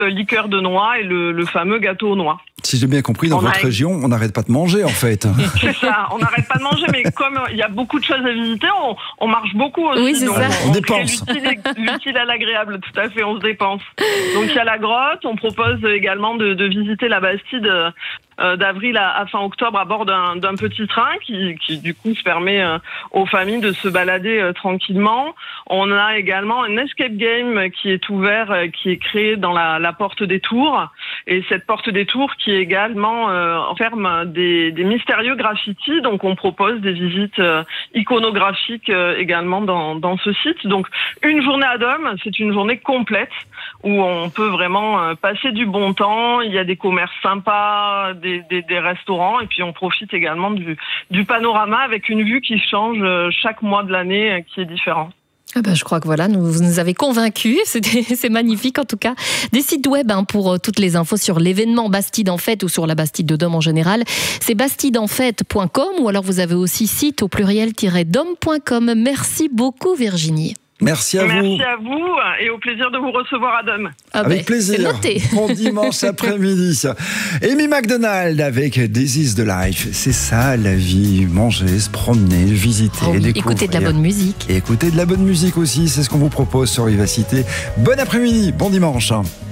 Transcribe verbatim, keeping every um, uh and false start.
liqueur de noix et le, le fameux gâteau aux noix. Si j'ai bien compris, dans on votre a... région, on n'arrête pas de manger en fait. C'est ça, on n'arrête pas de manger, mais comme il y a beaucoup de choses à visiter, on, on marche beaucoup aussi. Oui, c'est donc ça. On, on on dépense. L'utile, l'utile à l'agréable, tout à fait, on se dépense. Donc il y a la grotte, on propose également de, de visiter la Bastide euh, d'avril à, à fin octobre à bord d'un, d'un petit train qui, qui du coup se permet euh, aux familles de se balader euh, tranquillement. On a également un escape game qui est ouvert, euh, qui est créé dans la, la porte des Tours. Et cette porte des Tours qui est également euh, enferme des, des mystérieux graffitis. Donc on propose des visites euh, iconographiques euh, également dans, dans ce site. Donc une journée à Dôme, c'est une journée complète où on peut vraiment euh, passer du bon temps. Il y a des commerces sympas, des, des, des restaurants et puis on profite également du, du panorama avec une vue qui change euh, chaque mois de l'année, euh, qui est différente. Ah ben, je crois que voilà, nous, vous nous avez convaincus. C'était, c'est magnifique en tout cas. Des sites web hein, pour euh, toutes les infos sur l'événement Bastide en fête ou sur la Bastide de Dôme en général. C'est bastide en fête point com ou alors vous avez aussi site au pluriel-dôme point com. Merci beaucoup Virginie. Merci à vous. Merci à vous et au plaisir de vous recevoir à Dôme. Ah avec ben, plaisir. c'est noté. Bon dimanche après-midi. Amy McDonald avec This is the Life. C'est ça la vie. Manger, se promener, visiter, Oh oui, découvrir. écouter de la bonne musique. Et écouter de la bonne musique aussi. C'est ce qu'on vous propose sur Vivacité. Bon après-midi, bon dimanche.